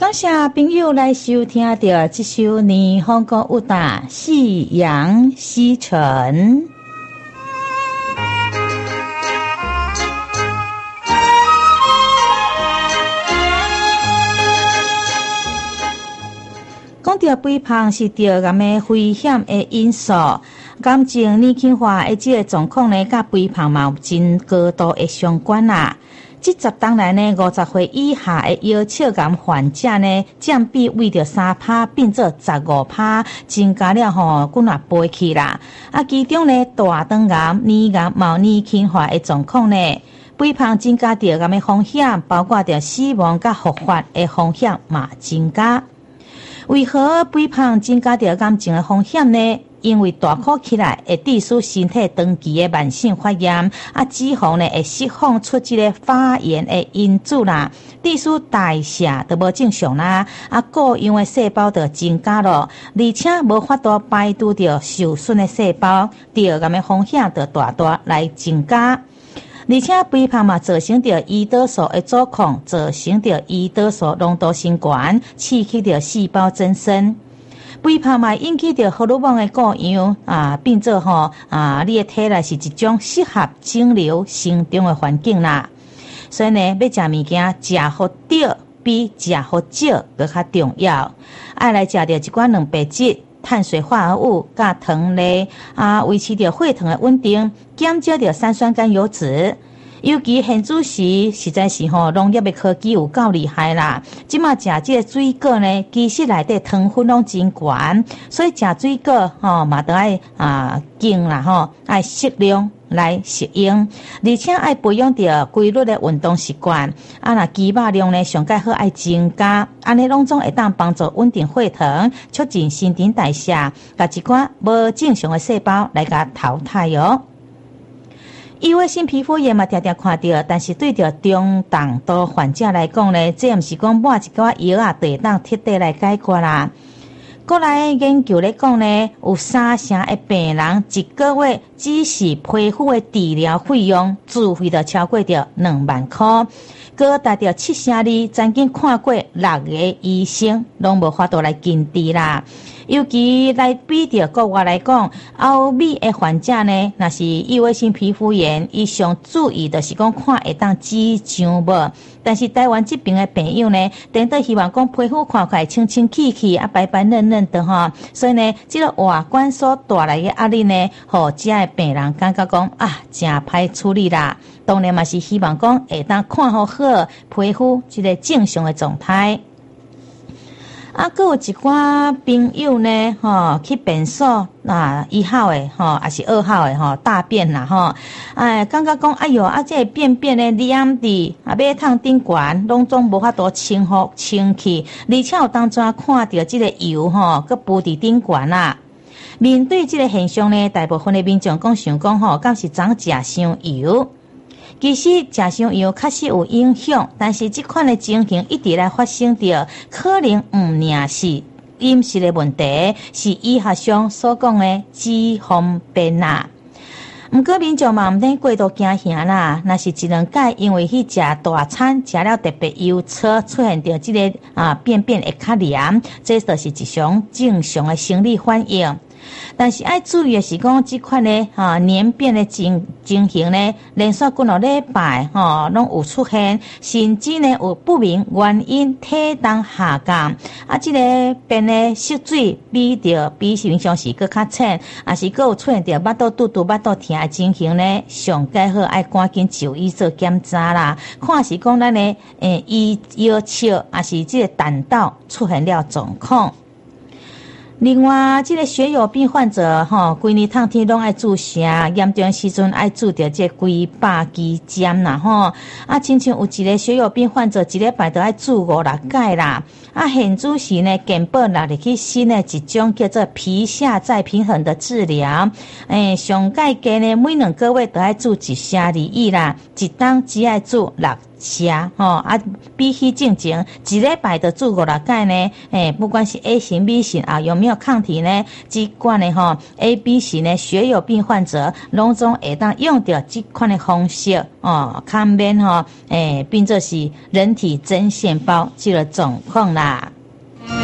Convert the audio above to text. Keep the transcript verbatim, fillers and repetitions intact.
感谢朋友来收听到这首霓虹歌舞大《夕阳西沉》。讲到肥胖是着癌的危险的因素，感情年轻化的这个状况呢，甲肥胖嘛有真高度的相关啦。这十当来呢，五十岁以下的腰鞘癌患者呢，占比为着三趴变做十五趴，增加了吼，几若倍去啦。啊，其中呢，大肠癌、胰癌、毛年轻化的状况呢，肥胖增加着癌的风险，包括着死亡甲复发的风险嘛增加。为何肥胖增加着癌症的风险呢？因为大块起来会致使身体长期的慢性发炎，啊，脂肪呢会释放出这个发炎的因子啦，致使代谢都无正常啦，啊，各样的细胞就增加了，而且无法度排除掉受损的细胞，得癌的风险就大大来增加。而且肥胖嘛，造成着胰岛素的阻抗，造成着胰岛素浓度升高，刺激着细胞增生。肥胖嘛引起着荷尔蒙的过量啊，变做吼啊，你的体内是一种适合肿瘤生长的环境啦。所以呢，要食物件食好少比食好少更较重要。爱来食着一寡蛋白质、碳水化合物、甲糖类啊，维持着血糖的稳定，减少着三酸甘油脂。尤其现主时实在是吼，农业的科技有够厉害啦。即马食这个水果呢，其实内底糖分拢真悬，所以食水果吼嘛都爱啊经啦吼，爱适量来食用，而且爱培养着规律的运动习惯。啊，那肌肉量呢上介好爱增加，安尼拢总会当帮助稳定血糖，促进新陈代谢，甲一寡无正常的细胞来甲淘汰哦。异位性皮肤炎嘛，常常看到，但是对着中重度患者来讲呢，这毋是讲抹一寡药啊，就会当彻底来解决啦。过来研究来讲呢，有三成的病人一个月只是皮肤的治疗费用，自费就超过着两万块。高达着七成二，曾经看过六个医生，拢无法度来根治啦。尤其来比着国外来讲，欧美的患者呢，若是异位性皮肤炎，伊上注意的是讲看会当止痒无。但是台湾这边的朋友呢，顶多希望讲皮肤看起来清清气气啊，白白嫩嫩的哈。所以呢，这个外观所带来的压力呢，互这的病人感觉讲啊，真歹处理啦。当然嘛是希望讲会当看好好皮肤这个正常的状态。啊，还有一寡朋友呢，吼去便所啊，一号的吼，还是二号的吼，大便啦吼，哎，感觉讲哎哟，啊这便便呢黏伫啊，马桶顶悬，拢总无法度清复清气，而且有当阵看到这个油吼，佮浮伫顶悬啦。面对这个现象呢，大部分的民众讲想讲吼，敢是长食伤油。其实食伤油确实有影响，但是这款的情形一直来发生着，可能唔仅是饮食的问题，是医学上所讲的脂肪病啦。毋过民众嘛毋免过度惊吓啦，若是一两届因为去食大餐，食了特别油粗，出现着这个啊便便会较黏，这就是一种正常的生理反应。但是要注意的是讲，这款呢啊黏便的情情形呢，连续几个礼拜哈拢有出现，甚至呢有不明原因体重下降，啊，这个便呢失水比着比平常时更较浅，啊是佫有出现着腹肚肚肚、腹肚疼的情形呢，上介好爱赶紧就医做检查啦，看是讲咱的诶医腰鞘，啊是这个胆道出现了状况。另外，这个血友病患者吼，规年冬天拢爱注射，严重时阵爱注着这几百支针啦吼。啊，亲像有一个血友病患者，一礼拜都爱注五六届啦。啊，现主时呢，健保落入去新的一种叫做皮下再平衡的治疗。诶，上届价呢，每两个月都爱注一下而已啦，一档只爱注六吃吼啊，比起进前一礼拜的做五六盖呢，诶，不管是 A 型、B 型啊，有没有抗体呢？这款的吼 A、B 型的血友病患者，拢总会当用到这款的方式哦，抗免吼诶，变作是人体针线包这个状况啦。